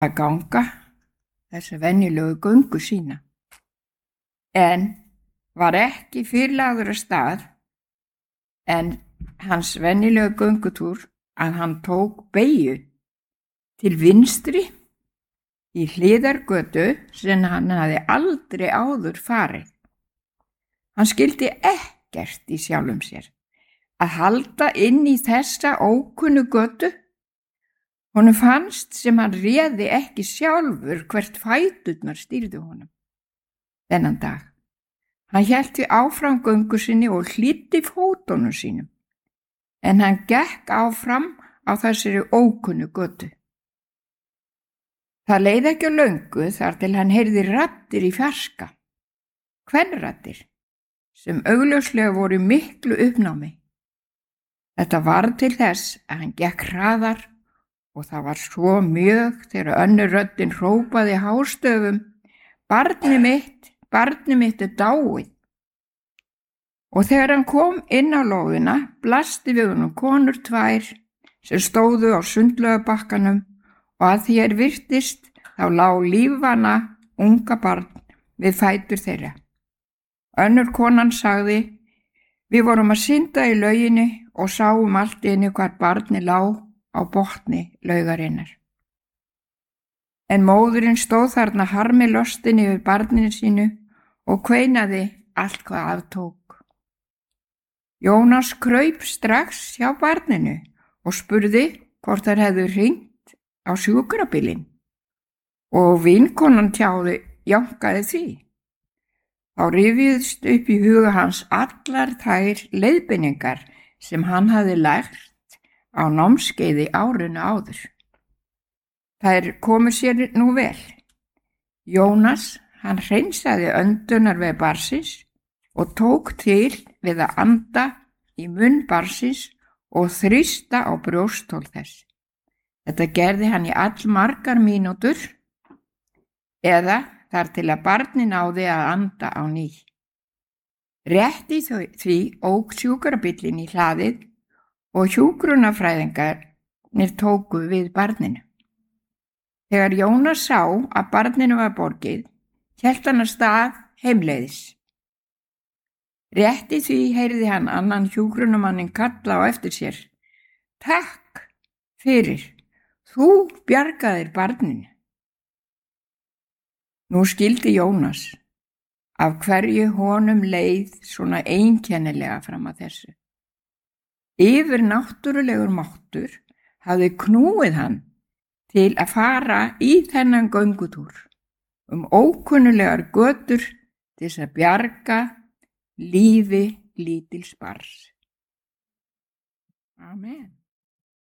að ganga þessa venjulegu göngu sína, en var ekki fyrrlagður af stað en hans venjulegu göngutúr að hann tók beygju til vinstri í hliðargötu sem hann hafði aldrei áður farið. Hann skildi ekkert í sjálfum sér að halda inn í þessa ókunnu götu. Honum fannst sem hann réði ekki sjálfur hvert fæturnar stýrðu honum. Þennan dag. Hann hélt því áfram göngu sinni og hlýddi fótunum sínum, en hann gekk áfram á þessari ókunnu götu. Það leið ekki á löngu þar til hann heyrði raddir í fjarska, kvenraddir, sem augljóslega voru miklu uppnámi. Þetta varð til þess að hann gekk hraðar og það var svo mjög þegar önnur röddin hrópaði hástöfum: barnið mitt er dáið. Og þegar hann kom inn á lóðina blasti við honum konur tvær sem stóðu á sundlaugarbakkanum og að því virtist þá lá lífvana unga barn við fætur þeirra. Önnur konan sagði: við vorum að synda í lauginni og sáum allt í einu hvar barnið lá á botni laugarinnar. En móðirin stóð þarna harmi lostin yfir barninu sínu og kveinaði allt hvað aftók. Jónas kraup strax hjá barninu og spurði hvort þær hefðu hringt á sjúkrabílinn og vinkonan jánkaði því. Þá rifjuðust upp í huga hans allar þær leiðbeiningar sem hann hafði lært á námskeiði árinu áður. Þær komu sér nú vel. Jónas, hann hreinsaði öndunarveg barnsins og tók til við að anda í munn barnsins og þrýsta á brjósthol þess. Þetta gerði hann í allmargar mínútur eða þar til að barnið náði að anda á ný. Rétt í því ók sjúkrabíllinn í hlaðið og hjúkrunarfræðingarnir tóku við barninu. Þegar Jónas sá að barninu var borgið, hélt hann af stað heimleiðis. Rétt í því heyrði hann annan hjúkrunarmanninn kalla á eftir sér: takk fyrir, þú bjargaðir barninu. Nú skildi Jónas af hverju honum leið svona einkennilega fram að þessu. Yfirnáttúrulegur máttur hafði knúið hann til að fara í þennan göngutúr ókunnulegar götur til þess að bjarga lífi lítils barns. Amen.